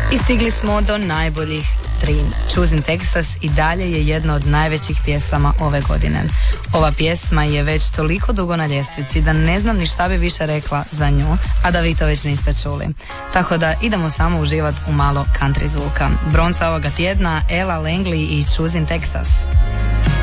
I stigli smo do najboljih 3. Choosing Texas i dalje je jedna od najvećih pjesama ove godine. Ova pjesma je već toliko dugo na ljestvici da ne znam ni šta bi više rekla za nju, a da vi to već niste čuli. Tako da idemo samo uživati u malo country zvuka. Bronca ovoga tjedna, Ella Langley i Choosing Texas.